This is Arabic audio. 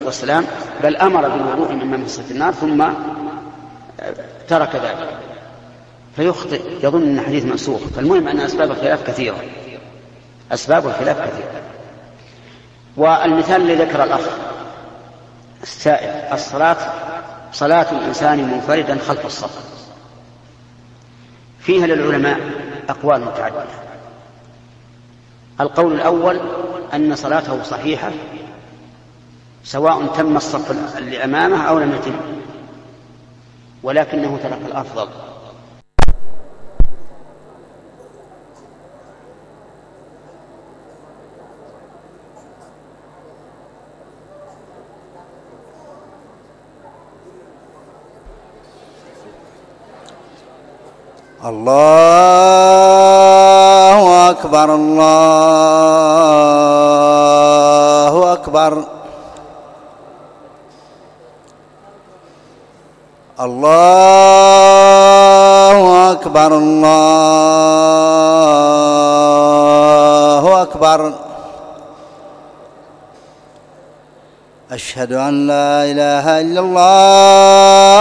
والسلام، بل أمر بالوضوء من مسة النار ثم ترك ذلك، فيخطئ يظن أن الحديث منسوخ. فالمهم أن أسباب الخلاف كثيرة، أسباب الخلاف كثيرة. والمثال الذي ذكر الأخ السائل، صلاة الإنسان منفردا خلف الصف، فيها للعلماء أقوال متعددة. القول الأول أن صلاته صحيحة سواء تم الصف اللي أمامه أو لم يتم، ولكنه ترك الأفضل. الله أكبر الله أكبر الله أكبر الله أكبر. أشهد أن لا إله إلا الله